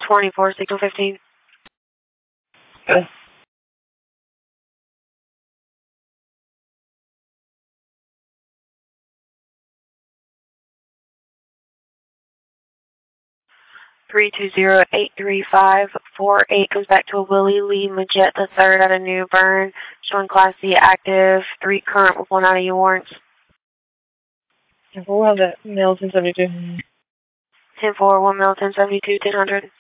24, signal 15. Okay. Three two zero 83548 comes back to a Willie Lee Majette III out of New Bern, showing Class C active, 3 current with 1 out of your warrants. We'll have that mail 1072. 10-4, 1 mil, 1072, 1000.